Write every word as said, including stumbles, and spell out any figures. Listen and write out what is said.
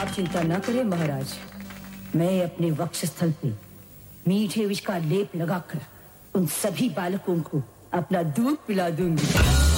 आप चिंता न करें महाराज, मैं अपने वक्षस्थल पे मीठे विष का लेप लगाकर उन सभी बालकों को अपना दूध पिला दूंगी।